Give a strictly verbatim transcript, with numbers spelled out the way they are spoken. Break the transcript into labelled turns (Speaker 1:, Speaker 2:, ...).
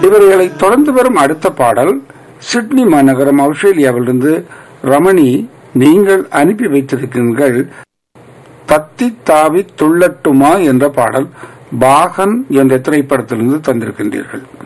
Speaker 1: இவர்களை தொடர்ந்து வரும் அடுத்த பாடல் சிட்னி மாநகரம் ஆஸ்திரேலியாவிலிருந்து ரமணி நீங்கள் அனுப்பி வைத்திருக்கிறீர்கள். தத்தி தாவி துள்ளட்டுமா என்ற பாடல் பாகன் என்ற திரைப்படத்திலிருந்து தந்திருக்கின்றீர்கள்.